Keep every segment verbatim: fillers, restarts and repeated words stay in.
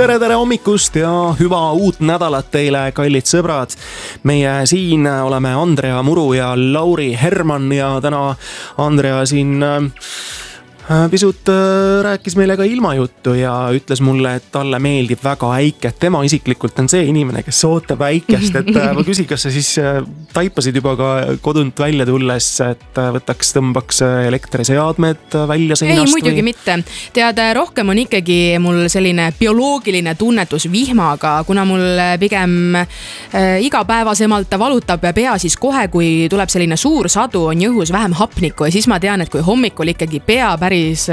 tere, tere hommikust ja hüva uut nädalat teile, kallid sõbrad. Meie siin oleme Andrea Muru ja Lauri Herman ja täna Andrea siin pisut rääkis meile ka ilmajuttu ja ütles mulle, et talle meeldib väga äike. Tema isiklikult on see inimene, kes ootab äikest, et ma küsin, kas sa siis taipasid juba ka kodunt välja tulles, et võtaks, tõmbaks elektriseadmed välja seinast? Ei, muidugi või? Mitte. Tead, rohkem on ikkagi mul selline bioloogiline tunnetus vihmaga, kuna mul pigem igapäevasemalt valutab pea siis kohe, kui tuleb selline suur sadu, on jõhus vähem hapnikku ja siis ma tean, et kui hommikul ikkagi pea päris päris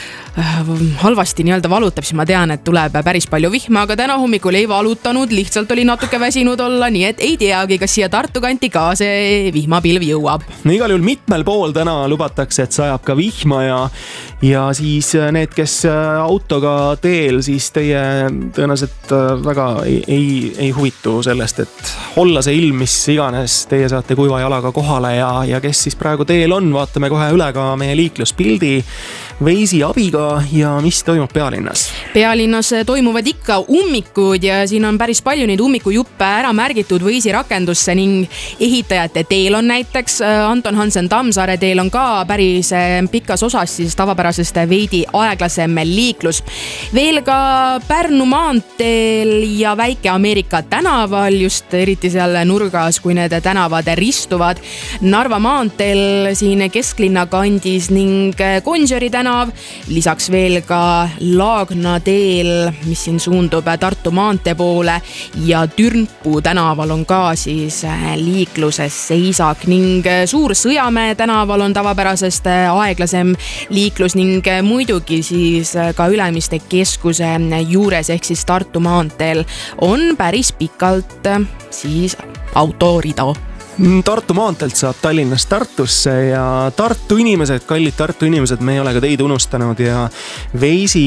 halvasti nii-öelda valutab, siis ma tean, et tuleb päris palju vihma, aga täna hommikul ei valutanud, lihtsalt oli natuke väsinud olla, nii et ei teagi, kas siia Tartu kanti ka see vihmapilv jõuab. No igal juhul mitmel pool täna lubatakse, et sajab ka vihma ja, ja siis need, kes autoga teel, siis teie tõenäoliselt väga ei, ei, ei huvitu sellest, et olla see ilm, mis iganes, teie saate kuiva jalaga kohale ja, ja kes siis praegu teel on, vaatame kohe üle ka meie liikluspildi Veisi abiga ja mis toimub pealinnas? Pealinnas toimuvad ikka ummikud ja siin on päris palju neid ummikujuppe ära märgitud Veisi rakendusse ning ehitajate teel on näiteks Anton Hansen Tammsaare teel on ka päris pikas osas siis tavapärasest veidi aeglasem liiklus. Veel ka Pärnu maanteel ja Väike Ameerika tänaval, just eriti seal nurgas, kui need tänavad ristuvad. Narva maanteel siin kesklinna kandis ning Gonsiori tänav. Lisaks veel ka Laagna teel, mis siin suundub Tartu maantee poole ja Türnpuu tänaval on ka siis liikluses seisak ning Suur Sõjamäe tänaval on tavapärasest aeglasem liiklus ning muidugi siis ka Ülemiste keskuse juures ehk siis Tartu maanteel on päris pikalt siis autorida. Tartu maantelt saab Tallinnast Tartusse ja Tartu inimesed, kallid Tartu inimesed, me ei ole ka teid unustanud ja Veisi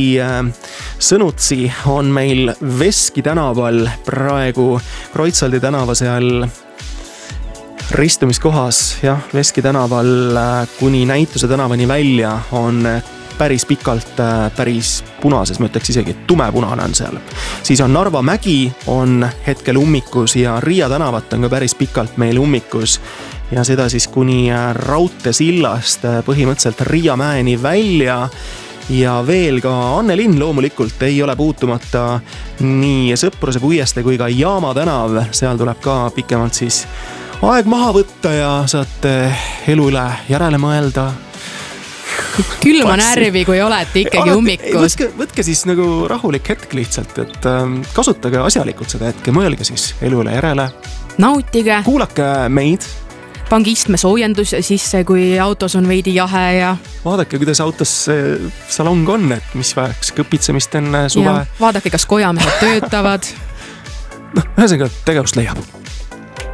sõnutsi on meil Veski tänaval praegu Kreutzwaldi tänava seal ristumiskohas, jah, Veski tänaval kuni Näituse tänavani välja on päris pikalt päris punases, ma ütleks isegi tumepunane on seal. Siis on Narva mägi on hetkel ummikus ja Riia tänavat on ka päris pikalt meil ummikus ja seda siis kuni raudteesillast põhimõtteliselt Riia mäeni välja ja veel ka Annelinn loomulikult ei ole puutumata nii Sõpruse puiestee kui ka Jaama tänav, seal tuleb ka pikemalt siis aeg maha võtta ja saate elu üle järele mõelda. Külma närvi, kui olete ikkagi ummikus. Võtke, võtke siis nagu rahulik hetk lihtsalt, et kasutage asjalikult seda hetke, mõelge siis elu üle järele. Nautige. Kuulake meid. Pange istme soojendus sisse, kui autos on veidi jahe ja... Vaadake, kuidas autos salong on, et mis vajaks kõpitsemist enne suve. Ja vaadake, kas kojamehed töötavad. No, ühesõnaga tegevust leiab.